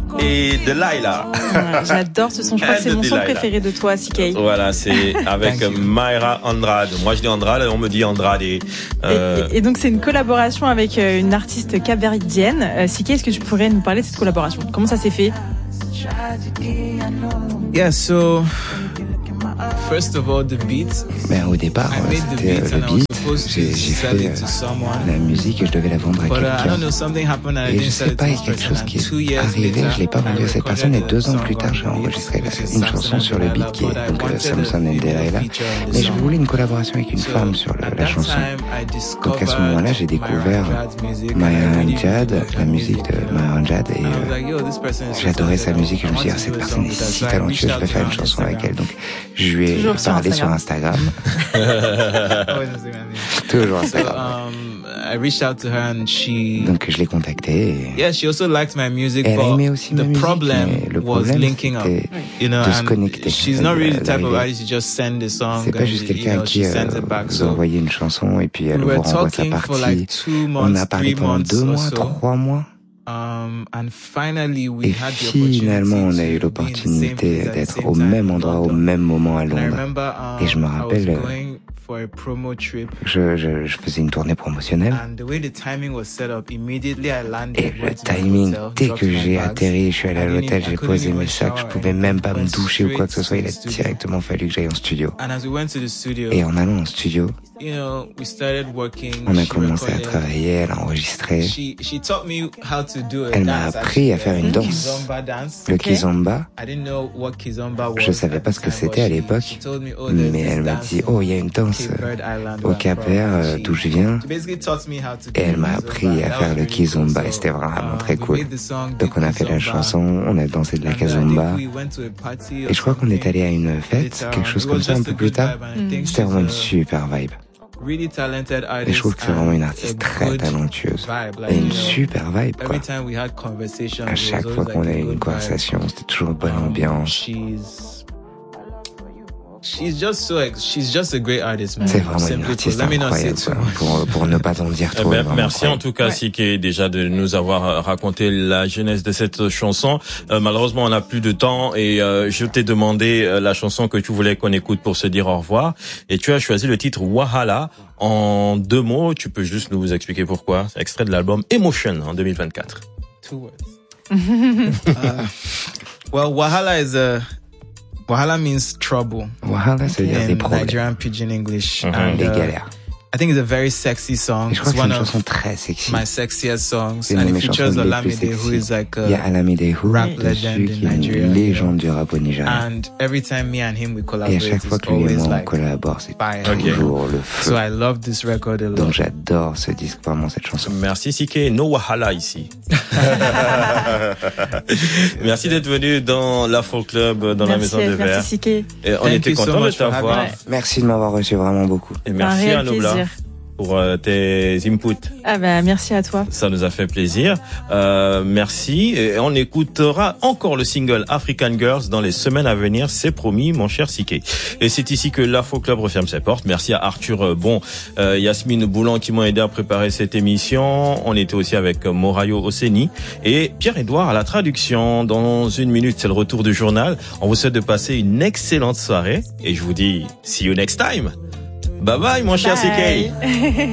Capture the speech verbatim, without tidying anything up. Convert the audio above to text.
et Delilah. Ouais, j'adore ce son, je crois que c'est mon son préféré de toi, C K. Voilà, c'est avec Mayra Andrade. Moi je dis Andrade, on me dit Andrade. Euh... Et, et donc c'est une collaboration avec une artiste capverdienne. Euh, C K, est-ce que tu pourrais nous parler de cette collaboration? Comment ça s'est fait? Yeah, so first of all, the beat. Ben, au départ, c'était euh, le beat. J'ai, j'ai fait euh, la musique et je devais la vendre à quelqu'un. Et je sais pas, il y a quelque chose qui est arrivé, je l'ai pas vendu à cette personne. Et deux ans plus tard, j'ai enregistré une chanson sur le beat qui est donc euh, Samson and Delilah. Mais je voulais une collaboration avec une femme sur le, la chanson. Donc à ce moment-là, j'ai découvert Maya Anjad, la musique de Maya Anjad, et euh, j'adorais sa musique. Et je me suis dit, ah, cette personne est si talentueuse, je vais faire une chanson avec elle. Donc je lui ai Toujours parlé sur Instagram. Sur Instagram. Toujours Instagram. So, um, I reached out to her and she. Donc je l'ai contactée. Et... Yeah, she also liked my music, elle but aimait aussi ma the musique, problem le was problème, linking up. You know, de se connecter. She's not really the type of artist you just send a song. C'est pas juste quelqu'un à qui euh, vous envoyez une chanson et puis elle vous renvoie sa partie. Like on a parlé pendant deux mois, so. trois mois. Um, and finally we et had finalement, on a eu l'opportunité d'être au même endroit, au même moment à Londres. Remember, um, et je me rappelle, je, je, je faisais une tournée promotionnelle. Et le timing, dès que j'ai atterri, je suis allé à l'hôtel, j'ai posé mes sacs, je pouvais même pas me doucher ou quoi que ce soit. Il a directement fallu que j'aille en studio. Et en allant en studio, on a commencé à travailler, elle a enregistré. Elle m'a appris à faire une danse, le kizomba. Je savais pas ce que c'était à l'époque, mais elle m'a dit, oh, il y a une danse au Cap-Vert, d'où je viens. Et elle m'a appris à faire le kizomba et c'était vraiment très cool. Donc on a fait la chanson, on a dansé de la kizomba. Et je crois qu'on est allé à une fête, quelque chose comme ça un peu plus tard. C'était vraiment une super vibe. Et je trouve que c'est vraiment une artiste très talentueuse. Et une super vibe, quoi. À chaque fois qu'on a eu une conversation, c'était toujours une bonne ambiance. She's just so, she's just a great artist, man. C'est vraiment une artiste incroyable, pour, pour ne pas en dire trop. Eh ben, merci en tout cas, ouais. Siké, déjà de nous avoir raconté la genèse de cette chanson. Euh, malheureusement, on n'a plus de temps et euh, je t'ai demandé euh, la chanson que tu voulais qu'on écoute pour se dire au revoir. Et tu as choisi le titre Wahala. En deux mots, tu peux juste nous expliquer pourquoi. C'est extrait de l'album Emotion en deux mille vingt-quatre. Two words. uh, well, Wahala is a... Wahala means trouble. Wahala, ça veut dire des problèmes. Nigerian Pidgin English. Mm-hmm. And, uh, des galères. I think it's a very sexy song. Et je crois it's que c'est one une chanson très sexy. My sexiest songs. C'est and une it features Olamide, who is like a Il y a Olamide Who, rap legend qui in est Nigeria. une légende du rap au Nigeria. And every time me and him we collaborate, et à chaque fois que lui et moi on collabore, c'est toujours le feu. So I love this record a lot. Donc j'adore ce disque, vraiment cette chanson. Merci Siké, no Wahala ici. Merci d'être venu dans l'Afro Club, dans merci, la Maison de Verre. Merci Siké. On était contents de t'avoir. Ouais. Merci de m'avoir reçu vraiment beaucoup. Et merci à Nobla pour euh, tes inputs. Ah bah merci à toi. Ça nous a fait plaisir. Euh, merci. Et on écoutera encore le single African Girls dans les semaines à venir, c'est promis, mon cher Siké. Et c'est ici que l'Afro Club referme ses portes. Merci à Arthur Bon, euh, Yasmine Boulan qui m'ont aidé à préparer cette émission. On était aussi avec Morayo Oseni et Pierre-Édouard à la traduction. Dans une minute, c'est le retour du journal. On vous souhaite de passer une excellente soirée et je vous dis see you next time. Bye bye, mon cher C K.